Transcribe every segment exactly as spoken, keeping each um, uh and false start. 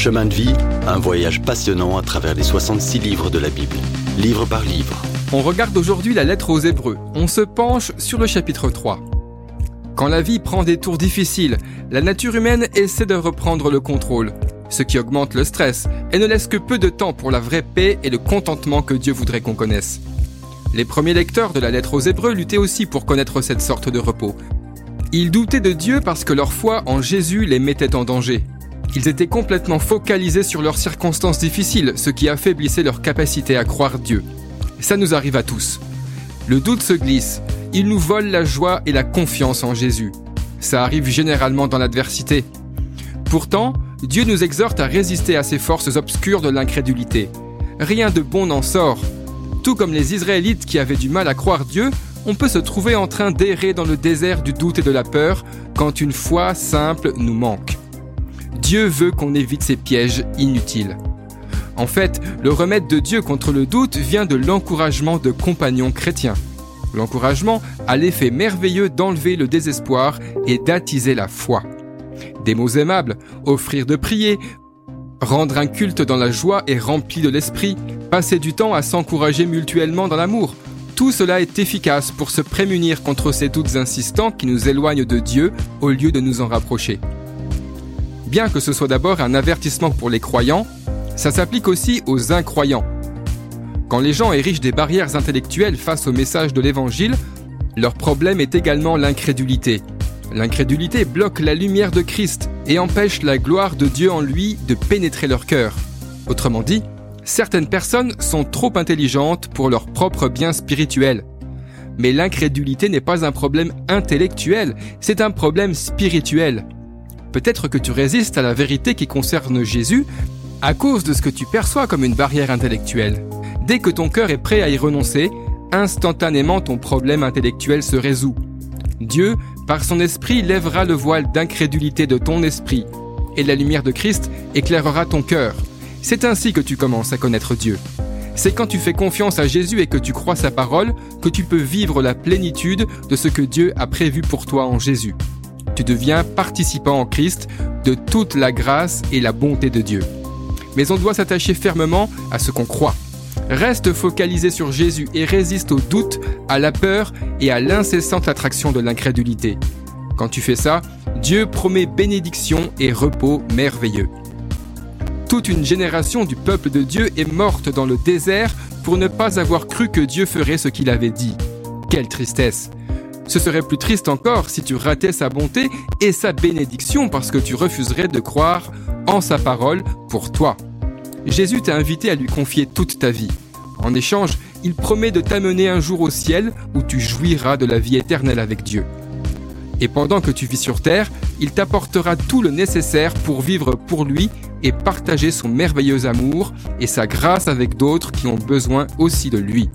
Chemin de vie, un voyage passionnant à travers les soixante-six livres de la Bible, livre par livre. On regarde aujourd'hui la lettre aux Hébreux. On se penche sur le chapitre trois. Quand la vie prend des tours difficiles, la nature humaine essaie de reprendre le contrôle, ce qui augmente le stress et ne laisse que peu de temps pour la vraie paix et le contentement que Dieu voudrait qu'on connaisse. Les premiers lecteurs de la lettre aux Hébreux luttaient aussi pour connaître cette sorte de repos. Ils doutaient de Dieu parce que leur foi en Jésus les mettait en danger. Ils étaient complètement focalisés sur leurs circonstances difficiles, ce qui affaiblissait leur capacité à croire Dieu. Ça nous arrive à tous. Le doute se glisse, il nous vole la joie et la confiance en Jésus. Ça arrive généralement dans l'adversité. Pourtant, Dieu nous exhorte à résister à ces forces obscures de l'incrédulité. Rien de bon n'en sort. Tout comme les Israélites qui avaient du mal à croire Dieu, on peut se trouver en train d'errer dans le désert du doute et de la peur quand une foi simple nous manque. Dieu veut qu'on évite ces pièges inutiles. En fait, le remède de Dieu contre le doute vient de l'encouragement de compagnons chrétiens. L'encouragement a l'effet merveilleux d'enlever le désespoir et d'attiser la foi. Des mots aimables, offrir de prier, rendre un culte dans la joie et rempli de l'esprit, passer du temps à s'encourager mutuellement dans l'amour. Tout cela est efficace pour se prémunir contre ces doutes insistants qui nous éloignent de Dieu au lieu de nous en rapprocher. Bien que ce soit d'abord un avertissement pour les croyants, ça s'applique aussi aux incroyants. Quand les gens érigent des barrières intellectuelles face au message de l'Évangile, leur problème est également l'incrédulité. L'incrédulité bloque la lumière de Christ et empêche la gloire de Dieu en lui de pénétrer leur cœur. Autrement dit, certaines personnes sont trop intelligentes pour leur propre bien spirituel. Mais l'incrédulité n'est pas un problème intellectuel, c'est un problème spirituel. Peut-être que tu résistes à la vérité qui concerne Jésus à cause de ce que tu perçois comme une barrière intellectuelle. Dès que ton cœur est prêt à y renoncer, instantanément ton problème intellectuel se résout. Dieu, par son esprit, lèvera le voile d'incrédulité de ton esprit, et la lumière de Christ éclairera ton cœur. C'est ainsi que tu commences à connaître Dieu. C'est quand tu fais confiance à Jésus et que tu crois sa parole que tu peux vivre la plénitude de ce que Dieu a prévu pour toi en Jésus. Tu deviens participant en Christ de toute la grâce et la bonté de Dieu. Mais on doit s'attacher fermement à ce qu'on croit. Reste focalisé sur Jésus et résiste au doute, à la peur et à l'incessante attraction de l'incrédulité. Quand tu fais ça, Dieu promet bénédiction et repos merveilleux. Toute une génération du peuple de Dieu est morte dans le désert pour ne pas avoir cru que Dieu ferait ce qu'il avait dit. Quelle tristesse! Ce serait plus triste encore si tu ratais sa bonté et sa bénédiction parce que tu refuserais de croire en sa parole pour toi. Jésus t'a invité à lui confier toute ta vie. En échange, il promet de t'amener un jour au ciel où tu jouiras de la vie éternelle avec Dieu. Et pendant que tu vis sur terre, il t'apportera tout le nécessaire pour vivre pour lui et partager son merveilleux amour et sa grâce avec d'autres qui ont besoin aussi de lui.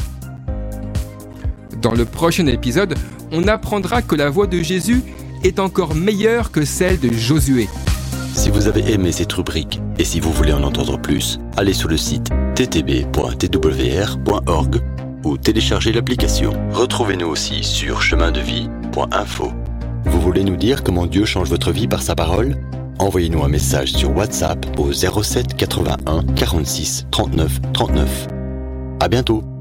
Dans le prochain épisode, on apprendra que la voix de Jésus est encore meilleure que celle de Josué. Si vous avez aimé cette rubrique et si vous voulez en entendre plus, allez sur le site t t b point t w r point org ou téléchargez l'application. Retrouvez-nous aussi sur chemin de vie point info. Vous voulez nous dire comment Dieu change votre vie par sa parole ? Envoyez-nous un message sur WhatsApp au zéro sept quatre-vingt-un quarante-six trente-neuf trente-neuf. À bientôt.